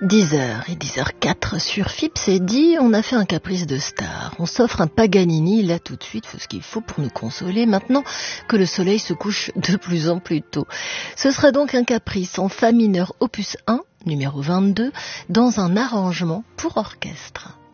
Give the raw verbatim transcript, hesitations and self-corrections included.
dix heures et dix heures quatre sur F I P, c'est dit, on a fait un caprice de star. On s'offre un Paganini, là tout de suite, faut ce qu'il faut pour nous consoler, maintenant que le soleil se couche de plus en plus tôt. Ce sera donc un caprice en Fa mineur opus un, numéro vingt-deux, dans un arrangement pour orchestre.